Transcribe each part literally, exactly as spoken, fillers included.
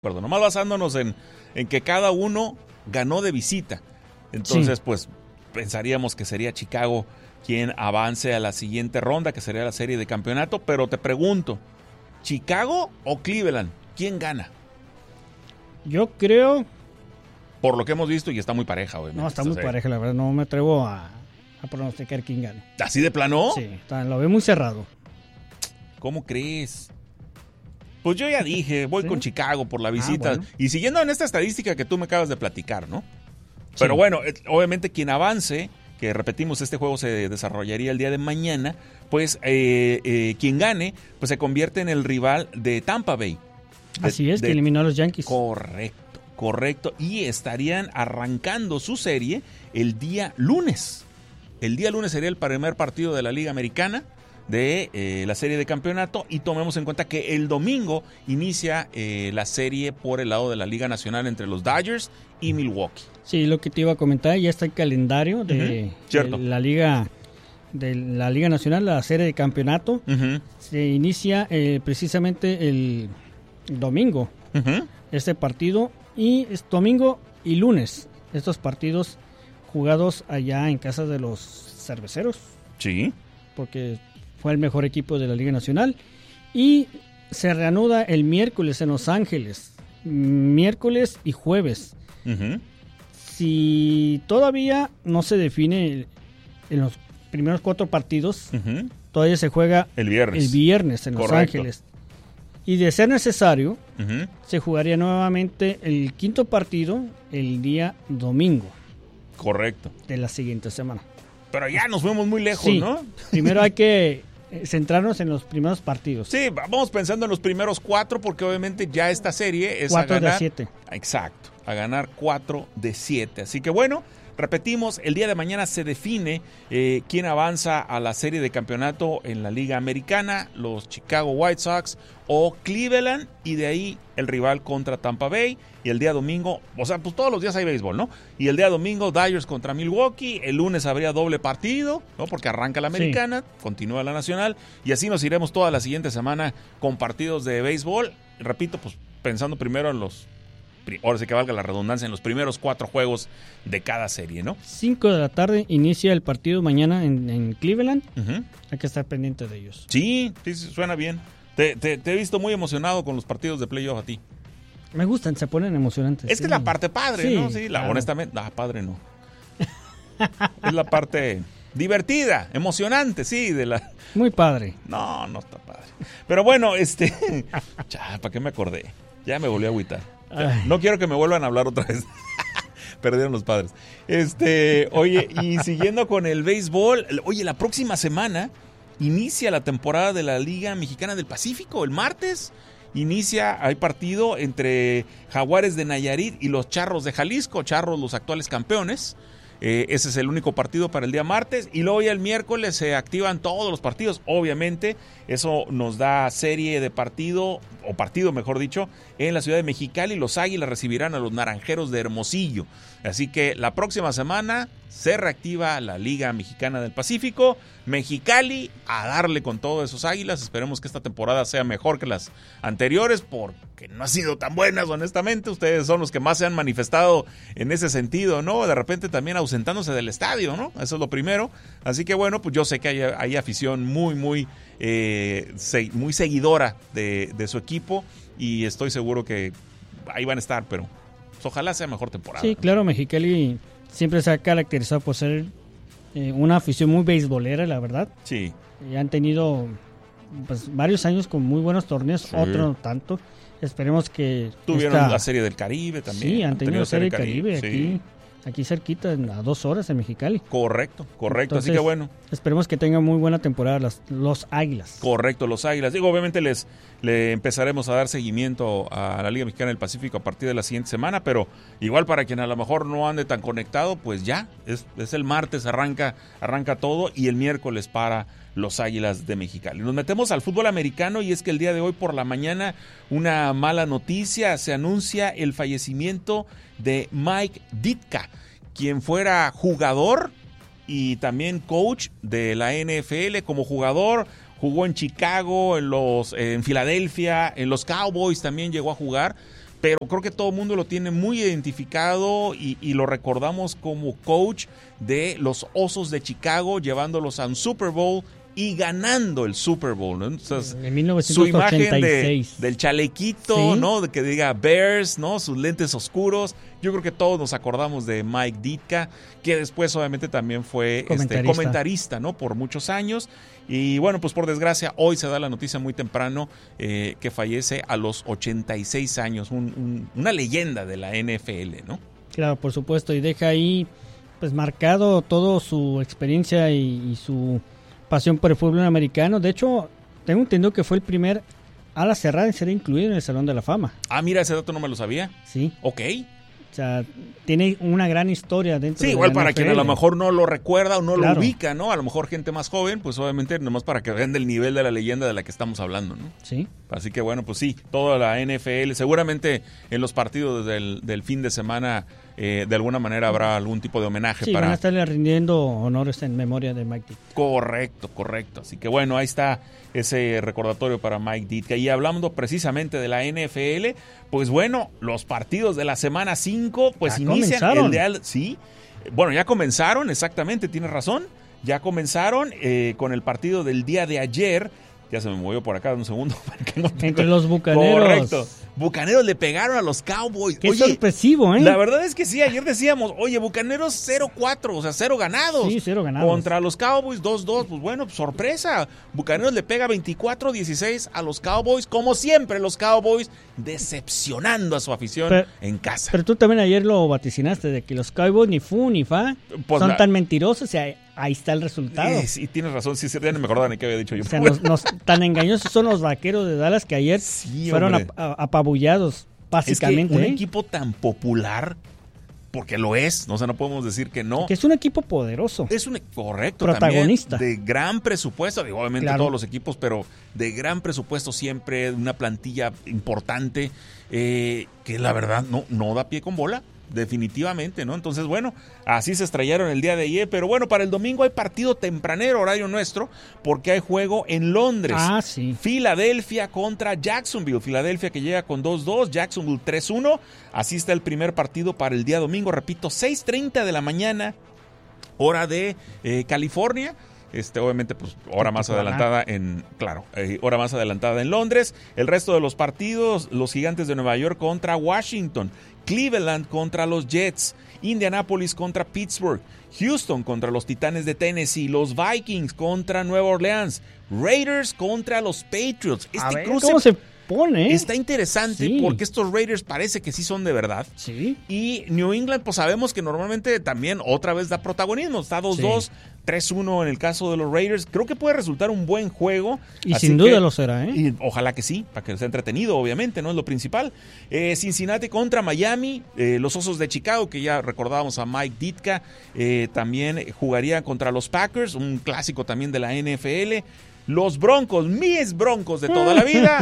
acuerdo, nomás basándonos en, en que cada uno ganó de visita. Entonces, sí. pues, pensaríamos que sería Chicago quien avance a la siguiente ronda, que sería la serie de campeonato. Pero te pregunto, ¿Chicago o Cleveland? ¿Quién gana? Yo creo... Por lo que hemos visto, y está muy pareja, obviamente. No, está muy pareja, la verdad. No me atrevo a, a pronosticar quién gane. ¿Así de plano? Sí, está, lo veo muy cerrado. ¿Cómo crees? Pues yo ya dije, voy ¿Sí? con Chicago por la visita. Ah, bueno. Y siguiendo en esta estadística que tú me acabas de platicar, ¿no? Sí. Pero bueno, obviamente quien avance, que repetimos, este juego se desarrollaría el día de mañana, pues eh, eh, quien gane, pues se convierte en el rival de Tampa Bay. De, Así es, de, que eliminó a los Yankees. Correcto, correcto. Y estarían arrancando su serie el día lunes. El día lunes sería el primer partido de la Liga Americana de eh, la serie de campeonato, y tomemos en cuenta que el domingo inicia eh, la serie por el lado de la Liga Nacional entre los Dodgers y Milwaukee. Sí, lo que te iba a comentar, ya está el calendario de, uh-huh. de la Liga de la Liga Nacional, la serie de campeonato. Uh-huh. Se inicia eh, precisamente el domingo uh-huh. este partido, y es domingo y lunes estos partidos jugados allá en casa de los cerveceros. Sí. Porque fue el mejor equipo de la Liga Nacional, y se reanuda el miércoles en Los Ángeles, miércoles y jueves. Uh-huh. Si todavía no se define en los primeros cuatro partidos, uh-huh. todavía se juega el viernes, el viernes en Correcto. Los Ángeles. Y de ser necesario, uh-huh. se jugaría nuevamente el quinto partido el día domingo. Correcto. De la siguiente semana. Pero ya nos fuimos muy lejos, sí. ¿no? Primero hay que centrarnos en los primeros partidos. Sí, vamos pensando en los primeros cuatro, porque obviamente ya esta serie es cuatro a ganar... de siete. Exacto, a ganar cuatro de siete. Así que bueno, repetimos, el día de mañana se define eh, quién avanza a la serie de campeonato en la Liga Americana, los Chicago White Sox o Cleveland, y de ahí el rival contra Tampa Bay. Y el día domingo, o sea, pues todos los días hay béisbol, ¿no? Y el día domingo, Dodgers contra Milwaukee. El lunes habría doble partido, ¿no? Porque arranca la americana, sí. continúa la nacional, y así nos iremos toda la siguiente semana con partidos de béisbol. Repito, pues pensando primero en los, ahora sí que valga la redundancia, en los primeros cuatro juegos de cada serie, ¿no? cinco de la tarde inicia el partido mañana en, en Cleveland. Uh-huh. Hay que estar pendiente de ellos. Sí, sí, suena bien. Te, te, te he visto muy emocionado con los partidos de playoff a ti. Me gustan, se ponen emocionantes. Es sí. que es la parte padre, sí, ¿no? Sí, la, claro. honestamente, ah, padre no. Es la parte divertida, emocionante, sí, de la... Muy padre. No, no está padre. Pero bueno, este... ya, ¿para qué me acordé? Ya me volví a agüitar. Ya, no quiero que me vuelvan a hablar otra vez. Perdieron los padres. Este, oye, y siguiendo con el béisbol, oye, la próxima semana inicia la temporada de la Liga Mexicana del Pacífico, el martes. Inicia, hay partido entre Jaguares de Nayarit y los Charros de Jalisco. Charros, los actuales campeones. Eh, ese es el único partido para el día martes. Y luego ya el miércoles se activan todos los partidos. Obviamente, eso nos da serie de partido, o partido mejor dicho, en la ciudad de Mexicali. Los Águilas recibirán a los Naranjeros de Hermosillo. Así que la próxima semana se reactiva la Liga Mexicana del Pacífico. Mexicali a darle con todo esos Águilas. Esperemos que esta temporada sea mejor que las anteriores, porque no han sido tan buenas, honestamente. Ustedes son los que más se han manifestado en ese sentido, ¿no? De repente también ausentándose del estadio, ¿no? Eso es lo primero. Así que bueno, pues yo sé que hay, hay afición muy, muy, eh, se, muy seguidora de, de su equipo, y estoy seguro que ahí van a estar, pero pues, ojalá sea mejor temporada. Sí, claro, Mexicali siempre se ha caracterizado por ser eh, una afición muy beisbolera, la verdad. Sí. Y han tenido pues varios años con muy buenos torneos, sí. Otro no tanto. Esperemos que... Tuvieron esta... la Serie del Caribe también. Sí, han, han tenido, tenido la Serie del Caribe, Caribe aquí, sí. aquí cerquita, a dos horas en Mexicali. Correcto, correcto, Entonces, así que bueno. Esperemos que tengan muy buena temporada las, los Águilas. Correcto, los Águilas. Digo, obviamente les le empezaremos a dar seguimiento a la Liga Mexicana del Pacífico a partir de la siguiente semana, pero igual para quien a lo mejor no ande tan conectado, pues ya, es, es el martes, arranca, arranca todo, y el miércoles para los Águilas de Mexicali. Nos metemos al fútbol americano, y es que el día de hoy por la mañana una mala noticia, se anuncia el fallecimiento de Mike Ditka, quien fuera jugador y también coach de la N F L. Como jugador jugó en Chicago, en los en Filadelfia, en los Cowboys también llegó a jugar, pero creo que todo el mundo lo tiene muy identificado y, y lo recordamos como coach de los Osos de Chicago, llevándolos a un Super Bowl y ganando el Super Bowl, ¿no? Entonces, en mil novecientos ochenta y seis. Su imagen de, del chalequito, ¿sí? ¿no? De que diga Bears, ¿no? Sus lentes oscuros. Yo creo que todos nos acordamos de Mike Ditka, que después obviamente también fue comentarista, este, comentarista, ¿no? Por muchos años. Y bueno, pues por desgracia, hoy se da la noticia muy temprano eh, que fallece a los ochenta y seis años, un, un, una leyenda de la N F L, ¿no? Claro, por supuesto, y deja ahí pues marcado toda su experiencia y, y su pasión por el fútbol americano. De hecho, tengo entendido que fue el primer ala cerrada en ser incluido en el Salón de la Fama. Ah, mira, ese dato no me lo sabía. Sí. Ok. O sea, tiene una gran historia dentro sí, de igual la para N F L. quien a lo mejor no lo recuerda o no claro. lo ubica, ¿no? A lo mejor gente más joven, pues obviamente nomás para que vean del nivel de la leyenda de la que estamos hablando, ¿no? Sí. Así que bueno, pues sí, toda la N F L, seguramente en los partidos del, del fin de semana eh, de alguna manera habrá algún tipo de homenaje. Sí, para... van a estarle rindiendo honores en memoria de Mike Ditka. Correcto, correcto. Así que bueno, ahí está ese recordatorio para Mike Ditka. Y hablando precisamente de la N F L, pues bueno, los partidos de la semana cinco, pues ya inician comenzaron. el de al... Sí, bueno, ya comenzaron, exactamente, tienes razón. Ya comenzaron eh, con el partido del día de ayer. Ya se me movió por acá un segundo. No Entre los Bucaneros. Correcto. Bucaneros le pegaron a los Cowboys. Qué oye, sorpresivo, ¿eh? La verdad es que sí, ayer decíamos, oye, Bucaneros cero cuatro, o sea, cero ganados. Sí, cero ganados. Contra los Cowboys dos dos, pues bueno, sorpresa. Bucaneros le pega veinticuatro dieciséis a los Cowboys, como siempre los Cowboys decepcionando a su afición pero, en casa. Pero tú también ayer lo vaticinaste de que los Cowboys ni fu ni fa pues son la... tan mentirosos, o sea, ahí está el resultado. Eh, sí, tienes razón, sí, ya no me acordaba ni qué había dicho yo. O sea, nos, nos, tan engañosos son los Vaqueros de Dallas que ayer sí, fueron a, a, apabullados, básicamente. Es que un ¿eh? equipo tan popular, porque lo es, o sea, no podemos decir que no. Que es un equipo poderoso. Es un correcto, protagonista. También, de gran presupuesto, digo, obviamente claro. todos los equipos, pero de gran presupuesto siempre, una plantilla importante, eh, que la verdad no, no da pie con bola. Definitivamente, ¿no? Entonces, bueno, así se estrellaron el día de ayer, pero bueno, para el domingo hay partido tempranero, horario nuestro, porque hay juego en Londres. Ah, sí. Filadelfia contra Jacksonville. Filadelfia que llega con dos dos, Jacksonville tres uno. Así está el primer partido para el día domingo, repito, seis treinta de la mañana, hora de eh, California. Este, obviamente, pues, hora más adelantada en, claro, eh, hora más adelantada en Londres. El resto de los partidos, los Gigantes de Nueva York contra Washington, Cleveland contra los Jets, Indianapolis contra Pittsburgh, Houston contra los Titanes de Tennessee, los Vikings contra Nueva Orleans, Raiders contra los Patriots. Este A ver, cruce ¿cómo se pone? está interesante sí. porque estos Raiders parece que sí son de verdad. Sí. Y New England, pues sabemos que normalmente también otra vez da protagonismo. Está dos dos, sí. tres uno en el caso de los Raiders. Creo que puede resultar un buen juego. Y sin duda lo será, ¿eh? Y ojalá que sí, para que sea entretenido, obviamente, no es lo principal. Eh, Cincinnati contra Miami, eh, los Osos de Chicago, que ya recordábamos a Mike Ditka, eh, también jugaría contra los Packers, un clásico también de la N F L. Los Broncos, mis Broncos de toda la vida,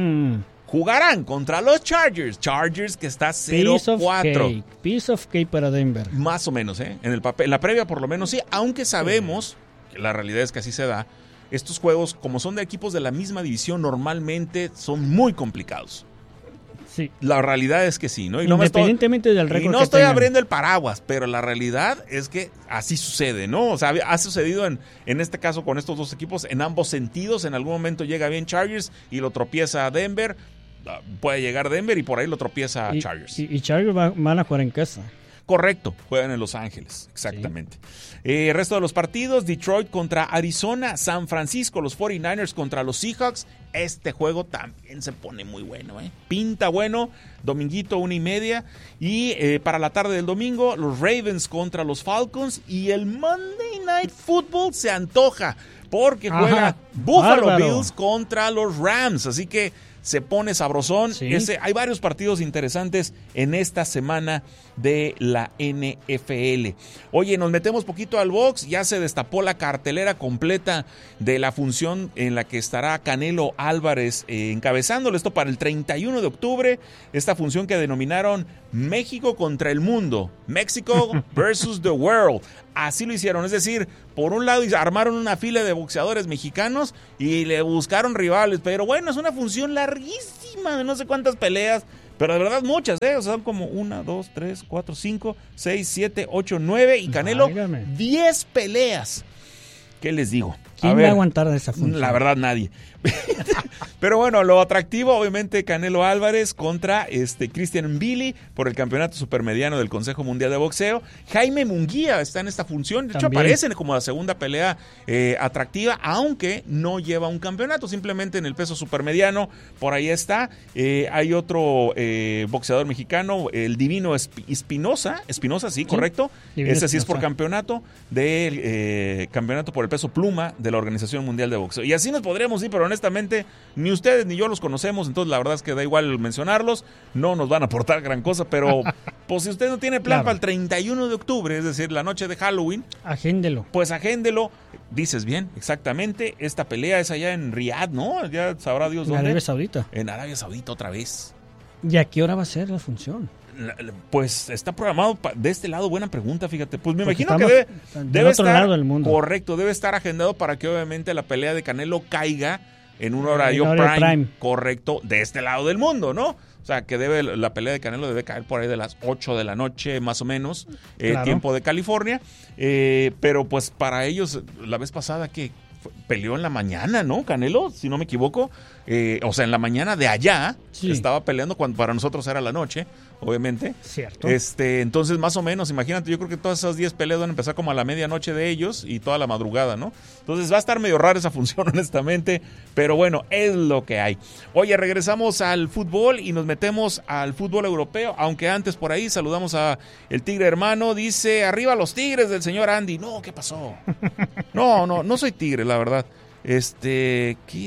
jugarán contra los Chargers. Chargers que está cero cuatro. Piece, Piece of cake para Denver. Más o menos, ¿eh? En el papel, en la previa por lo menos sí, aunque sabemos, que la realidad es que así se da, estos juegos, como son de equipos de la misma división, normalmente son muy complicados. Sí. La realidad es que sí, ¿no? Y Independientemente no del récord. Y no que estoy tengan. abriendo el paraguas, pero la realidad es que así sucede, ¿no? O sea, ha sucedido en, en este caso con estos dos equipos en ambos sentidos. En algún momento llega bien Chargers y lo tropieza a Denver. Puede llegar Denver y por ahí lo tropieza a y, Chargers. Y, y Chargers va, van a jugar en casa. Correcto, juegan en Los Ángeles, exactamente. Sí. Eh, resto de los partidos, Detroit contra Arizona, San Francisco, los cuarenta y nueve ers contra los Seahawks. Este juego también se pone muy bueno, ¿eh? Pinta bueno, dominguito, una y media. Y eh, para la tarde del domingo, los Ravens contra los Falcons. Y el Monday Night Football se antoja, porque juega Ajá, Buffalo bárbaro. Bills contra los Rams. Así que se pone sabrosón. Sí. Ese, hay varios partidos interesantes en esta semana de la N F L. Oye, nos metemos poquito al box. Ya se destapó la cartelera completa de la función en la que estará Canelo Álvarez eh, encabezándolo. Esto para el treinta y uno de octubre. Esta función que denominaron México contra el mundo. México versus the world. Así lo hicieron. Es decir, por un lado armaron una fila de boxeadores mexicanos y le buscaron rivales. Pero bueno, es una función larguísima de no sé cuántas peleas. Pero de verdad muchas, ¿eh? O sea, son como una, dos, tres, cuatro, cinco, seis, siete, ocho, nueve y Canelo, Válgame. diez peleas. ¿Qué les digo? ¿Quién A va ver, a aguantar de esa función? la verdad, nadie. Pero bueno, lo atractivo, obviamente, Canelo Álvarez contra este Christian Mbili por el campeonato supermediano del Consejo Mundial de Boxeo. Jaime Munguía está en esta función. De hecho, También. aparece como la segunda pelea eh, atractiva, aunque no lleva un campeonato, simplemente en el peso supermediano. Por ahí está. Eh, hay otro eh, boxeador mexicano, el Divino Esp- Espinosa. Espinosa, sí, correcto. Divino Ese sí es por Espinosa. campeonato, del eh, campeonato por el peso pluma de la Organización Mundial de Boxeo. Y así nos podríamos ir, pero honestamente ni ustedes ni yo los conocemos, entonces la verdad es que da igual mencionarlos, no nos van a aportar gran cosa, pero pues si usted no tiene plan Claro. para el treinta y uno de octubre, es decir, la noche de Halloween, Agéndelo. pues agéndelo. Dices bien, exactamente, esta pelea es allá en Riyadh, ¿no? Ya sabrá Dios En dónde. Arabia Saudita. En Arabia Saudita otra vez. ¿Y a qué hora va a ser la función? La- la- Pues está programado pa- de este lado, buena pregunta, fíjate. Pues me Porque imagino que estamos debe, del debe otro estar lado del mundo. correcto, debe estar agendado para que obviamente la pelea de Canelo caiga en un horario En horario prime, prime. correcto de este lado del mundo, ¿no? O sea, que debe la pelea de Canelo debe caer por ahí de las ocho de la noche, más o menos, eh, Claro. tiempo de California. Eh, pero pues para ellos, la vez pasada que fue- peleó en la mañana, ¿no? Canelo, si no me equivoco. Eh, o sea, en la mañana de allá Sí. estaba peleando cuando para nosotros era la noche, obviamente. Cierto. Este, entonces, más o menos, imagínate, yo creo que todas esas diez peleas van a empezar como a la medianoche de ellos y toda la madrugada, ¿no? Entonces va a estar medio rara esa función, honestamente, pero bueno, es lo que hay. Oye, regresamos al fútbol y nos metemos al fútbol europeo, aunque antes por ahí saludamos a el Tigre Hermano, dice, arriba los Tigres del señor Andy. No, ¿qué pasó? No, no, no soy Tigre, la verdad. Este, ¿qué?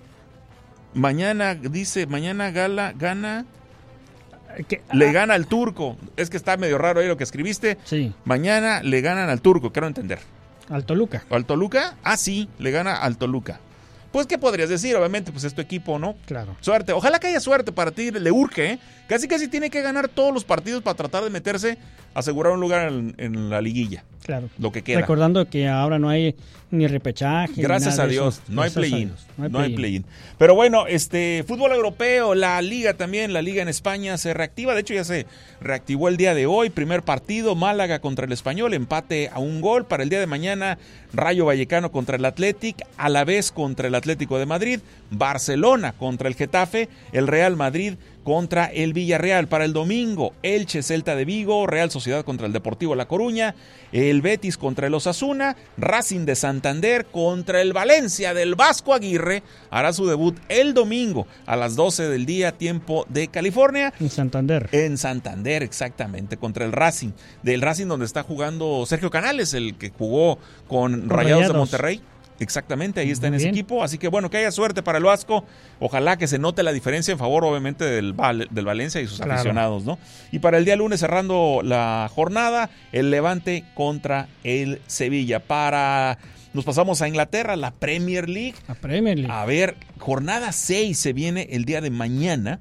Mañana, dice, mañana Gala gana... ¿Qué? Le Ah, gana al turco. Es que está medio raro ahí lo que escribiste. Sí, Mañana le ganan al turco, quiero entender. al Toluca. ¿O al Toluca? Ah, sí, le gana al Toluca. Pues, ¿qué podrías decir? Obviamente, pues es tu equipo, ¿no? Claro. Suerte. Ojalá que haya suerte para ti. Le urge, ¿eh? Casi, casi tiene que ganar todos los partidos para tratar de meterse, asegurar un lugar en, en la liguilla. Claro. Lo que queda. Recordando que ahora no hay ni repechaje. ni Gracias nada a de Dios, eso. no hay Gracias a play-in, Dios. no hay play-in. Pero bueno, este fútbol europeo, la liga también, la liga en España se reactiva, de hecho ya se reactivó el día de hoy, primer partido, Málaga contra el Español, empate a un gol, para el día de mañana, Rayo Vallecano contra el Athletic, Alavés contra el Atlético de Madrid, Barcelona contra el Getafe, el Real Madrid contra el Villarreal. Para el domingo, Elche, Celta de Vigo, Real Sociedad contra el Deportivo La Coruña, el Betis contra el Osasuna, Racing de Santander contra el Valencia del Vasco Aguirre, hará su debut el domingo a las doce del día, tiempo de California. En Santander. En Santander, exactamente, contra el Racing. Del Racing donde está jugando Sergio Canales, el que jugó con, Con Rayados, Rayados. de Monterrey. Exactamente, ahí está en Muy ese bien. equipo. Así que bueno, que haya suerte para el Vasco. Ojalá que se note la diferencia en favor, obviamente, del, Val- del Valencia y sus Claro. aficionados, ¿no? Y para el día lunes, cerrando la jornada, el Levante contra el Sevilla. Para... Nos pasamos a Inglaterra, la Premier League. A Premier League. A ver, jornada seis se viene el día de mañana.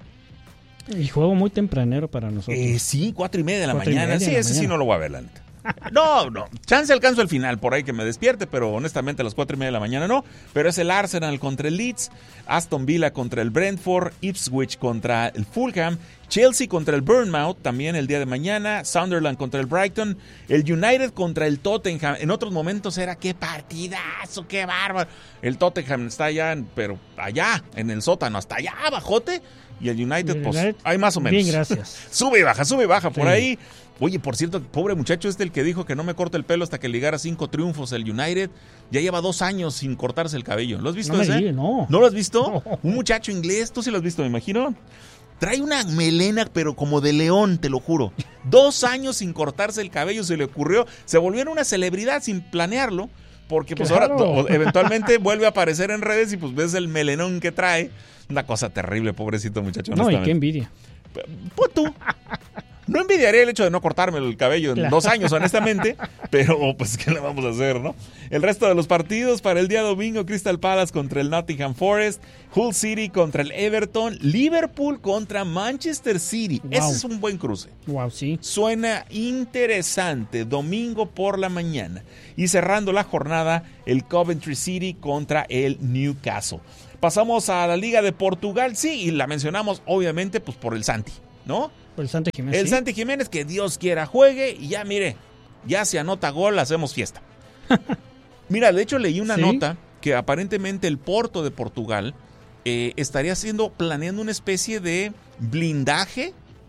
Y juego muy tempranero para nosotros. Eh, sí, cuatro y media de la Cuatro y mañana. media Sí, de la ese sí mañana. no lo voy a ver, la neta. No, no. Chance alcanzo el final por ahí que me despierte, pero honestamente a las cuatro y media de la mañana no. Pero es el Arsenal contra el Leeds, Aston Villa contra el Brentford, Ipswich contra el Fulham, Chelsea contra el Bournemouth, también el día de mañana, Sunderland contra el Brighton, el United contra el Tottenham. En otros momentos era qué partidazo, qué bárbaro. El Tottenham está allá, en- pero allá, en el sótano, hasta allá abajote. Y el United, El pues, United, hay más o menos. bien, gracias. Sube y baja, sube y baja por Sí. ahí. Oye, por cierto, pobre muchacho este el que dijo que no me corte el pelo hasta que ligara cinco triunfos el United. Ya lleva dos años sin cortarse el cabello. ¿Lo has visto No me ese? digas, no. ¿No lo has visto? No. Un muchacho inglés, tú sí lo has visto, me imagino. Trae una melena, pero como de león, te lo juro. Dos años sin cortarse el cabello, se le ocurrió. Se volvió una celebridad sin planearlo. Porque pues Claro. ahora to- eventualmente vuelve a aparecer en redes y pues ves el melenón que trae. Una cosa terrible, pobrecito muchacho. No, y honestamente. qué envidia. Pues tú. No envidiaría el hecho de no cortarme el cabello en Claro. dos años, honestamente, pero pues ¿qué le vamos a hacer, no? El resto de los partidos para el día domingo, Crystal Palace contra el Nottingham Forest, Hull City contra el Everton, Liverpool contra Manchester City. Wow. Ese es un buen cruce. Wow, sí. Suena interesante, domingo por la mañana. Y cerrando la jornada, el Coventry City contra el Newcastle. Pasamos a la Liga de Portugal, sí, y la mencionamos obviamente pues por el Santi. ¿no? El Santi Jiménez. El ¿sí? Santi Jiménez, que Dios quiera juegue y ya, mire, ya se anota gol, hacemos fiesta. Mira, de hecho leí una ¿Sí? nota que aparentemente el Porto de Portugal eh, estaría haciendo, planeando una especie de blindaje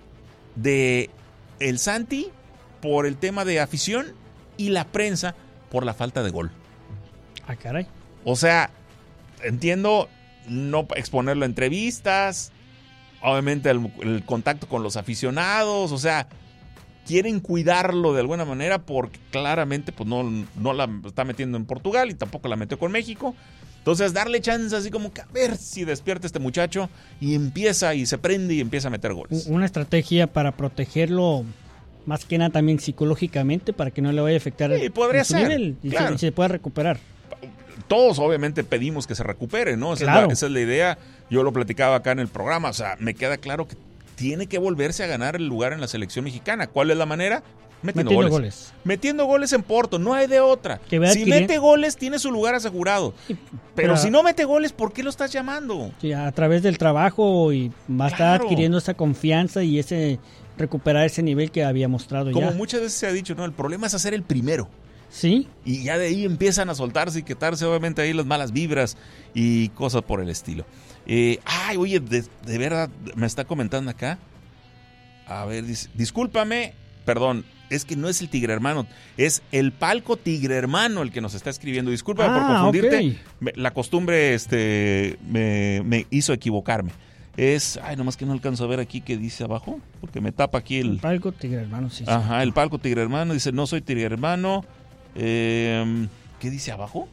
de el Santi por el tema de afición y la prensa por la falta de gol. Ah, caray. O sea, entiendo no exponerlo a entrevistas, obviamente el, el contacto con los aficionados, o sea, quieren cuidarlo de alguna manera porque claramente pues no, no la está metiendo en Portugal y tampoco la metió con México. Entonces darle chance así como que a ver si despierta este muchacho y empieza y se prende y empieza a meter goles. Una estrategia para protegerlo más que nada también psicológicamente para que no le vaya a afectar Sí, podría su ser, nivel y, claro. se, y se pueda recuperar. Todos obviamente pedimos que se recupere, ¿no? Esa, Claro. es la, esa es la idea. Yo lo platicaba acá en el programa, o sea, me queda claro que tiene que volverse a ganar el lugar en la selección mexicana. ¿Cuál es la manera? Metiendo, Metiendo goles. goles. Metiendo goles en Porto, no hay de otra. Que vaya Si adquirir- mete goles, tiene su lugar asegurado. Y- Pero pero- si no mete goles, ¿por qué lo estás llamando? Sí, a través del trabajo y va a estar Claro. adquiriendo esa confianza y ese recuperar ese nivel que había mostrado Como ya. muchas veces se ha dicho, ¿no? El problema es hacer el primero. Sí, Y ya de ahí empiezan a soltarse y quitarse obviamente ahí las malas vibras y cosas por el estilo. Eh, ay, oye, de, de verdad, me está comentando acá. A ver, dice, discúlpame, perdón, es que no es el Tigre Hermano, es el Palco Tigre Hermano el que nos está escribiendo. Discúlpame por Ah, confundirte. ok. Me- la costumbre este, me, me hizo equivocarme. Es, ay, nomás que no alcanzo a ver aquí qué dice abajo, porque me tapa aquí el... Palco Tigre Hermano, sí. sí. Ajá, el Palco Tigre Hermano, dice, no soy Tigre Hermano. Eh, ¿Qué dice abajo?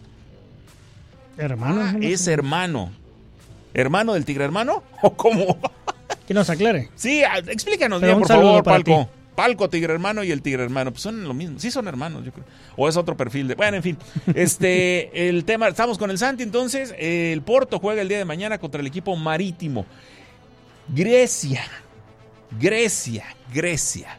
Hermano. Ah, ¿no? es hermano. ¿Hermano del Tigre Hermano? ¿O cómo? Que nos aclare. Sí, a- explícanos Pero bien, un por saludo favor, para Palco. ti. Palco Tigre Hermano y el Tigre Hermano, pues son lo mismo. Sí son hermanos, yo creo. O es otro perfil de... Bueno, en fin. Este, el tema, estamos con el Santi, entonces. El Porto juega el día de mañana contra el equipo Marítimo. Grecia. Grecia. Grecia.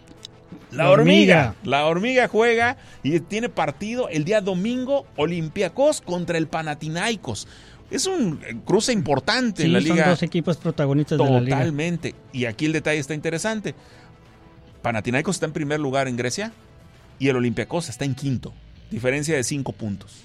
La, La hormiga. hormiga. La hormiga juega y tiene partido el día domingo Olympiacos contra el Panathinaikos. Es un cruce importante Sí, en la son liga. dos equipos protagonistas de la liga. Totalmente. Y aquí el detalle está interesante. Panathinaikos está en primer lugar en Grecia y el Olympiacos está en quinto. Diferencia de cinco puntos.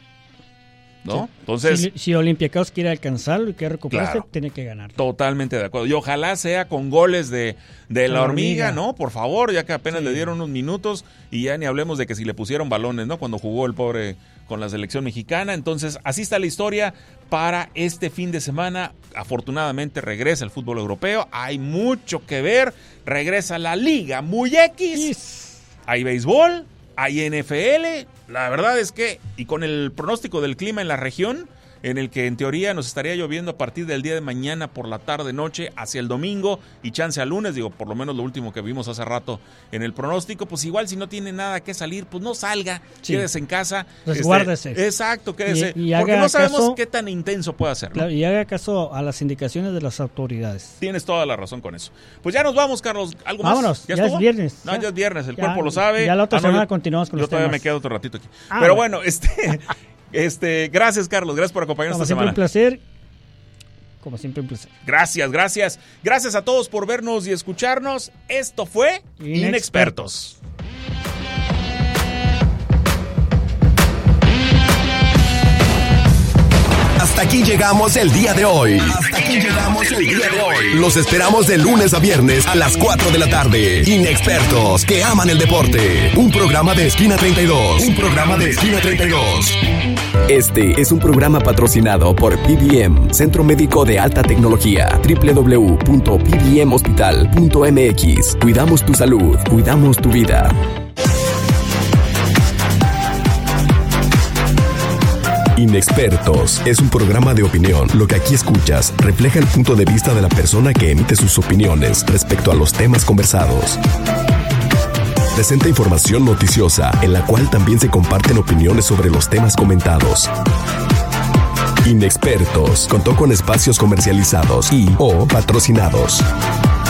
¿No? Sí. Entonces, Si, si Olympiacos quiere alcanzarlo y quiere recuperarse, Claro. tiene que ganar. totalmente de acuerdo. Y ojalá sea con goles de, de la, La hormiga, hormiga. ¿no? Por favor, ya que apenas Sí. le dieron unos minutos y ya ni hablemos de que si le pusieron balones, ¿no? Cuando jugó el pobre con la selección mexicana. Entonces, así está la historia para este fin de semana. Afortunadamente regresa el fútbol europeo. Hay mucho que ver. Regresa la Liga Muy X. Hay béisbol, hay N F L. La verdad es que, y con el pronóstico del clima en la región, en el que en teoría nos estaría lloviendo a partir del día de mañana por la tarde noche hacia el domingo y chance al lunes, digo, por lo menos lo último que vimos hace rato en el pronóstico, pues igual si no tiene nada que salir, pues no salga, Sí. quédese en casa. Resguárdese. Este, exacto, quédese, Y- y porque haga no sabemos caso- qué tan intenso puede ser, ¿no? Claro, y haga caso a las indicaciones de las autoridades. Tienes toda la razón con eso. Pues ya nos vamos, Carlos. ¿Algo más? Vámonos, ya estuvo? es viernes. No, Ya. ya es viernes, el Ya, cuerpo lo sabe. ya la otra Ah, no, semana yo- continuamos con Yo los todavía temas. me quedo otro ratito aquí. Ah, Pero bueno. bueno, este, este, gracias, Carlos. Gracias por acompañarnos Como esta siempre semana. un placer. Como siempre un placer. Gracias, gracias. Gracias a todos por vernos y escucharnos. Esto fue Inexpertos. Inexpertos. Hasta aquí llegamos el día de hoy. Hasta aquí llegamos el día de hoy. Los esperamos de lunes a viernes a las cuatro de la tarde. Inexpertos que aman el deporte. Un programa de Esquina treinta y dos. Un programa de Esquina treinta y dos. Este es un programa patrocinado por P B M, Centro Médico de Alta Tecnología. doble u doble u doble u punto p b m hospital punto m x. Cuidamos tu salud, cuidamos tu vida. Inexpertos es un programa de opinión. Lo que aquí escuchas refleja el punto de vista de la persona que emite sus opiniones respecto a los temas conversados. Presenta información noticiosa en la cual también se comparten opiniones sobre los temas comentados. Inexpertos contó con espacios comercializados y o patrocinados.